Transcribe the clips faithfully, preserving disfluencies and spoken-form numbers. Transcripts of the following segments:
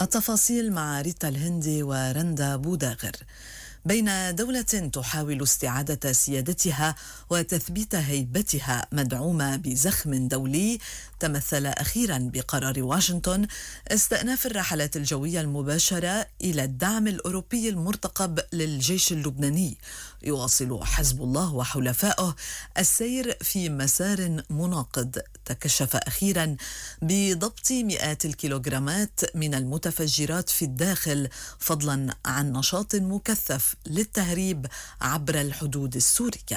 التفاصيل مع ريتا الهندي ورندا بوداغر. بين دولة تحاول استعادة سيادتها وتثبيت هيبتها مدعومة بزخم دولي تمثل أخيرا بقرار واشنطن استئناف الرحلات الجوية المباشرة إلى الدعم الأوروبي المرتقب للجيش اللبناني، يواصل حزب الله وحلفائه السير في مسار مناقض تكشف أخيرا بضبط مئات الكيلوغرامات من المتفجرات في الداخل، فضلا عن نشاط مكثف للتهريب عبر الحدود السورية.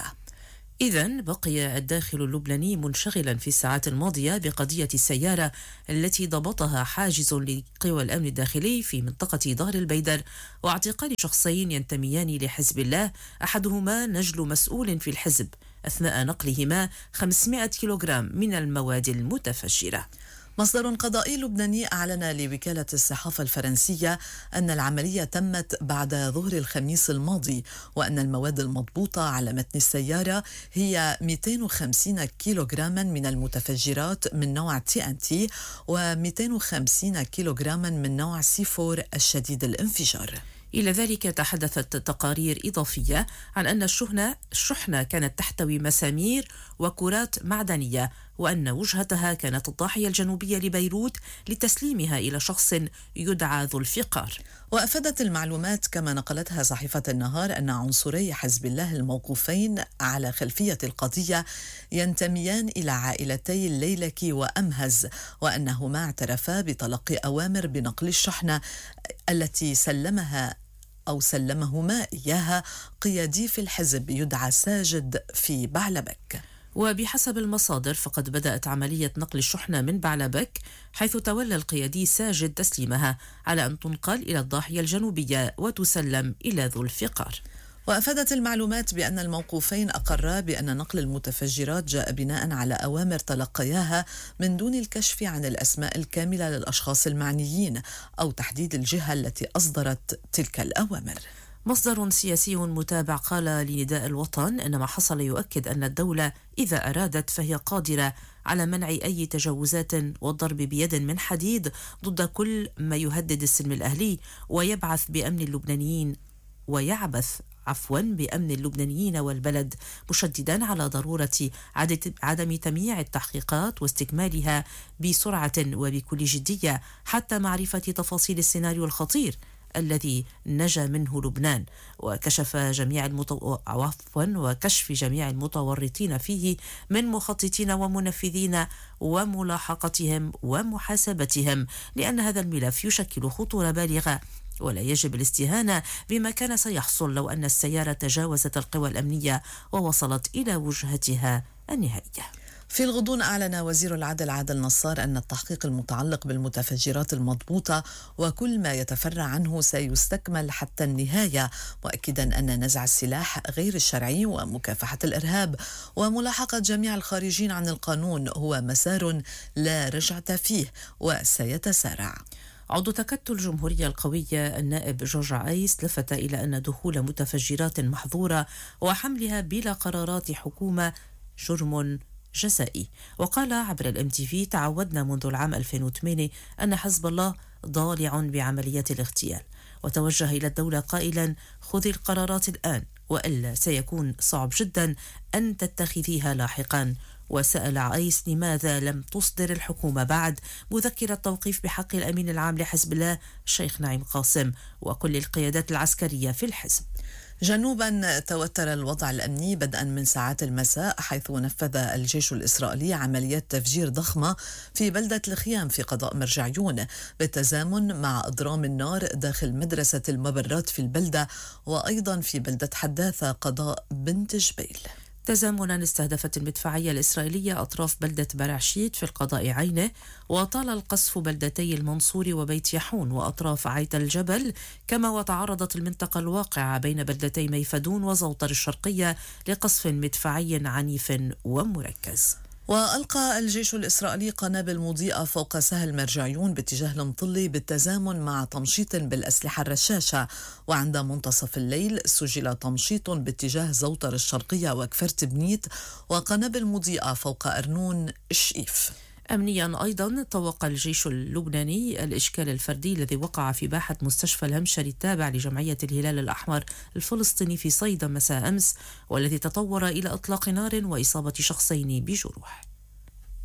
إذن بقي الداخل اللبناني منشغلا في الساعات الماضية بقضية السيارة التي ضبطها حاجز لقوى الأمن الداخلي في منطقة ظهر البيدر، واعتقال شخصين ينتميان لحزب الله، أحدهما نجل مسؤول في الحزب، أثناء نقلهما خمسمائة كيلوغرام من المواد المتفجرة. مصدر قضائي لبناني أعلن لوكالة الصحافة الفرنسية أن العملية تمت بعد ظهر الخميس الماضي، وأن المواد المضبوطة على متن السيارة هي مئتين وخمسين كيلوغراما من المتفجرات من نوع تي أن تي و250 كيلوغراما من نوع سي فور الشديد الانفجار. إلى ذلك تحدثت تقارير إضافية عن أن الشحنة الشحنة كانت تحتوي مسامير وكرات معدنية، وأن وجهتها كانت الضاحية الجنوبية لبيروت لتسليمها إلى شخص يدعى ذو الفقار. وأفادت المعلومات كما نقلتها صحيفة النهار أن عنصري حزب الله الموقوفين على خلفية القضية ينتميان إلى عائلتي الليلكي وأمهز، وأنهما اعترفا بتلقي أوامر بنقل الشحنة التي سلمها أو سلمهما إياها قيادي في الحزب يدعى ساجد في بعلبك. وبحسب المصادر فقد بدأت عملية نقل الشحنة من بعلبك، حيث تولى القيادي ساجد تسليمها على أن تنقل إلى الضاحية الجنوبية وتسلم إلى ذو الفقار. وأفادت المعلومات بأن الموقوفين أقرا بأن نقل المتفجرات جاء بناء على أوامر تلقياها من دون الكشف عن الأسماء الكاملة للأشخاص المعنيين أو تحديد الجهة التي أصدرت تلك الأوامر. مصدر سياسي متابع قال لنداء الوطن أن ما حصل يؤكد أن الدولة إذا أرادت فهي قادرة على منع أي تجاوزات والضرب بيد من حديد ضد كل ما يهدد السلم الأهلي ويبعث بأمن اللبنانيين ويعبث عفوا بأمن اللبنانيين والبلد، مشددا على ضرورة عدم تمييع التحقيقات واستكمالها بسرعة وبكل جدية حتى معرفة تفاصيل السيناريو الخطير الذي نجا منه لبنان، وكشف جميع المتو... عفوا وكشف جميع المتورطين فيه من مخططين ومنفذين وملاحقتهم ومحاسبتهم، لأن هذا الملف يشكل خطورة بالغة، ولا يجب الاستهانة بما كان سيحصل لو أن السيارة تجاوزت القوى الأمنية ووصلت إلى وجهتها النهائية. في الغضون أعلن وزير العدل عادل نصار أن التحقيق المتعلق بالمتفجرات المضبوطة وكل ما يتفرع عنه سيستكمل حتى النهاية، مؤكدا أن نزع السلاح غير الشرعي ومكافحة الإرهاب وملاحقة جميع الخارجين عن القانون هو مسار لا رجعة فيه وسيتسارع. عضو تكتل الجمهورية القوية النائب جورج عيس لفت إلى أن دخول متفجرات محظورة وحملها بلا قرارات حكومة جرم جزائي، وقال عبر الام تي في: تعودنا منذ العام ألفين وثمانية أن حزب الله ضالع بعمليات الاغتيال، وتوجه إلى الدولة قائلا: خذي القرارات الآن وإلا سيكون صعب جدا أن تتخذيها لاحقا. وسأل عيس لماذا لم تصدر الحكومة بعد مذكرة توقيف بحق الأمين العام لحزب الله الشيخ نعيم قاسم وكل القيادات العسكرية في الحزب. جنوبا توتر الوضع الأمني بدءا من ساعات المساء، حيث نفذ الجيش الإسرائيلي عمليات تفجير ضخمة في بلدة الخيام في قضاء مرجعيون بالتزامن مع أضرام النار داخل مدرسة المبرات في البلدة، وأيضا في بلدة حداثة قضاء بنت جبيل. تزامنا استهدفت المدفعية الإسرائيلية أطراف بلدة برعشيت في القضاء عينه، وطال القصف بلدتي المنصور وبيت يحون وأطراف عيت الجبل، كما وتعرضت المنطقة الواقعة بين بلدتي ميفدون وزوطر الشرقية لقصف مدفعي عنيف ومركز. وألقى الجيش الإسرائيلي قنابل مضيئة فوق سهل مرجعيون باتجاه المطلي بالتزامن مع تمشيط بالأسلحة الرشاشة، وعند منتصف الليل سجل تمشيط باتجاه زوطر الشرقية وكفرت بنيت وقنابل مضيئة فوق أرنون الشئيف. أمنيا أيضا طوق الجيش اللبناني الإشكال الفردي الذي وقع في باحة مستشفى الهمشري التابع لجمعية الهلال الأحمر الفلسطيني في صيدا مساء أمس، والذي تطور إلى إطلاق نار وإصابة شخصين بجروح.